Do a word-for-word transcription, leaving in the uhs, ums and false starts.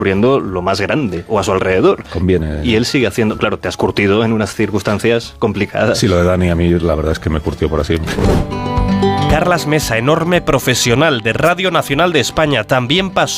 ocurriendo lo más grande o a su alrededor. Conviene. Y él sigue haciendo, claro, te has curtido en unas circunstancias complicadas. Sí, lo de Dani a mí la verdad es que me curtió por así. Carlas Mesa, enorme profesional de Radio Nacional de España, también pasó